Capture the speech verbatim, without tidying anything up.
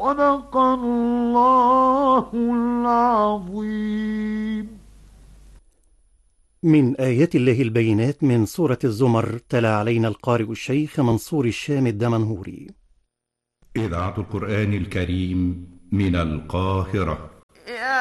صدق الله العظيم. من آيات الله البينات من سورة الزمر، تلا علينا القارئ الشيخ منصور الشام الدمنهوري. إذاعة القرآن الكريم من القاهرة.